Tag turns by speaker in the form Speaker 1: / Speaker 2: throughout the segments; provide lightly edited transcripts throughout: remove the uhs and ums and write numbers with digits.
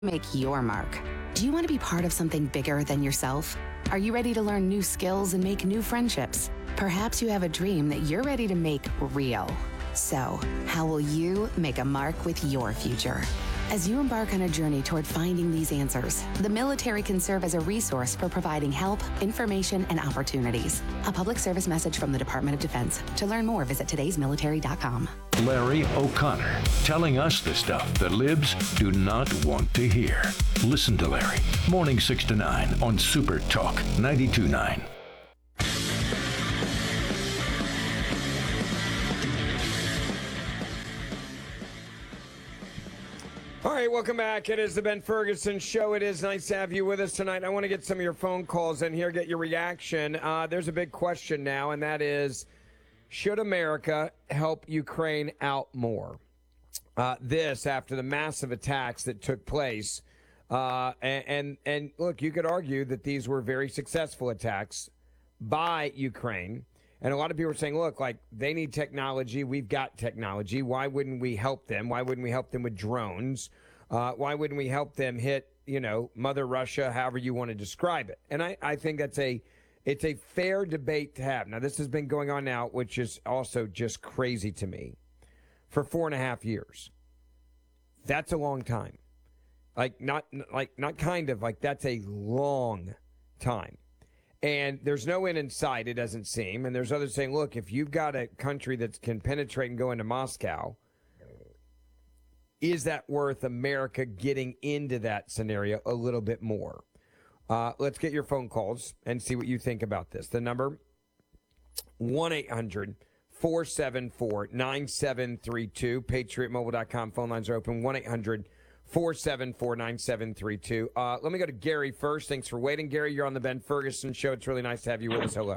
Speaker 1: Make your mark. Do you want to be part of something bigger than yourself? Are you ready to learn new skills and make new friendships? Perhaps you have a dream that you're ready to make real. So, how will you make a mark with your future? As you embark on a journey toward finding these answers, the military can serve as a resource for providing help, information, and opportunities. A public service message from the Department of Defense. To learn more, visit today'smilitary.com.
Speaker 2: Larry O'Connor, telling us the stuff the libs do not want to hear. Listen to Larry, morning 6 to 9 on Super Talk 92.9.
Speaker 3: All right, welcome back. It is the Ben Ferguson Show. It is nice to have you with us tonight. I want to get some of your phone calls in here, get your reaction. There's a big question now, and that is, should America help Ukraine out more? This after the massive attacks that took place. And look, you could argue that these were very successful attacks by Ukraine. And a lot of people are saying, look, like, they need technology. We've got technology. Why wouldn't we help them? Why wouldn't we help them with drones? Why wouldn't we help them hit, Mother Russia, however you want to describe it? And I think it's a fair debate to have. Now, this has been going on now, which is also just crazy to me, for 4.5 years. That's a long time. That's a long time. And there's no end in sight, it doesn't seem. And there's others saying, look, if you've got a country that can penetrate and go into Moscow, is that worth America getting into that scenario a little bit more? Let's get your phone calls and see what you think about this. The number, 1-800-474-9732. PatriotMobile.com. Phone lines are open, 1-800-474-9732. Let me go to Gary first. Thanks for waiting. Gary, you're on the Ben Ferguson Show. It's really nice to have you with us. Hello.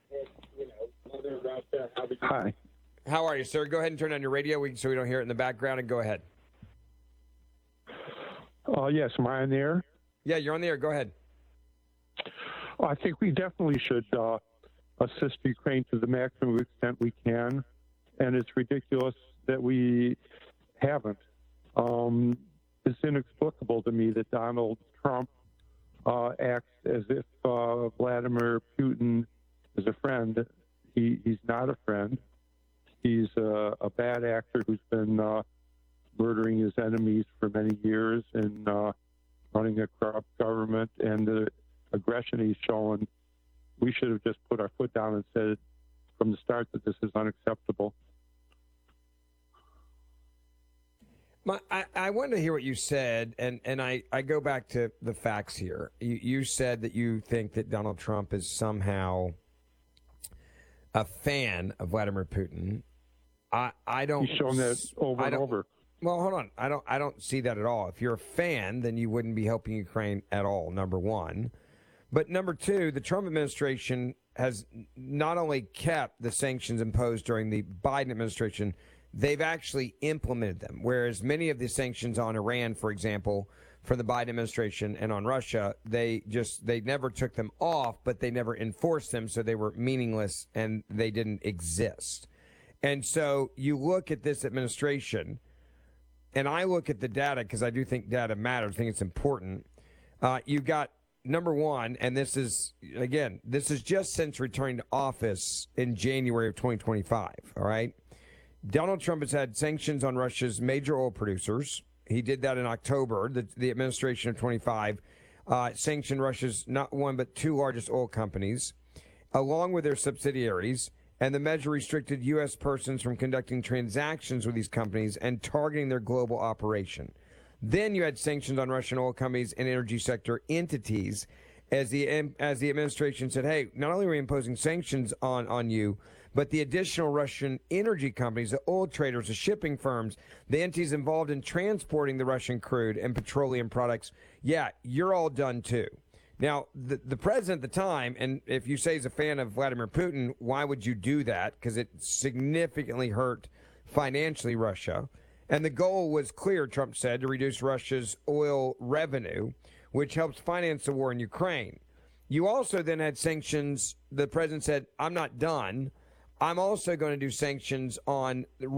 Speaker 4: Hi.
Speaker 3: How are you, sir? Go ahead and turn on your radio so we don't hear it in the background, and go ahead.
Speaker 4: Yes, am I on the air?
Speaker 3: Yeah, you're on the air. Go ahead.
Speaker 4: I think we definitely should assist Ukraine to the maximum extent we can, and it's ridiculous that we haven't. It's inexplicable to me that Donald Trump acts as if Vladimir Putin is a friend. He's not a friend. He's a bad actor who's been murdering his enemies for many years and running a corrupt government, and the aggression he's shown. We should have just put our foot down and said from the start that this is unacceptable.
Speaker 3: I wanted to hear what you said, and I go back to the facts here. You said that you think that Donald Trump is somehow a fan of Vladimir Putin. I don't.
Speaker 4: He's shown that over and over.
Speaker 3: Well, hold on. I don't see that at all. If you're a fan, then you wouldn't be helping Ukraine at all, number one. But number two, the Trump administration has not only kept the sanctions imposed during the Biden administration, they've actually implemented them. Whereas many of the sanctions on Iran, for example, from the Biden administration and on Russia, they never took them off, but they never enforced them, so they were meaningless and they didn't exist. And so you look at this administration, and I look at the data because I do think data matters. I think it's important. You've got, number one, and this is just since returning to office in January of 2025, all right? Donald Trump has had sanctions on Russia's major oil producers. He did that in October. The administration of 25 sanctioned Russia's not one but two largest oil companies, along with their subsidiaries. And the measure restricted U.S. persons from conducting transactions with these companies and targeting their global operation. Then you had sanctions on Russian oil companies and energy sector entities as the administration said, hey, not only are we imposing sanctions on you, but the additional Russian energy companies, the oil traders, the shipping firms, the entities involved in transporting the Russian crude and petroleum products, yeah, you're all done too. Now, the president at the time, and if you say he's a fan of Vladimir Putin, why would you do that? Because it significantly hurt financially Russia. And the goal was clear, Trump said, to reduce Russia's oil revenue, which helps finance the war in Ukraine. You also then had sanctions. The president said, I'm not done. I'm also going to do sanctions on